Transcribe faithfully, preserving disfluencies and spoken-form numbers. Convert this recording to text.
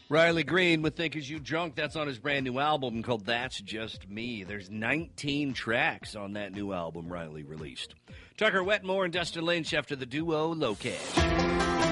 Riley Green with Think As You Drunk. That's on his brand new album called That's Just Me. There's nineteen tracks on that new album Riley released. Tucker Wetmore and Dustin Lynch after the duo Low Cash.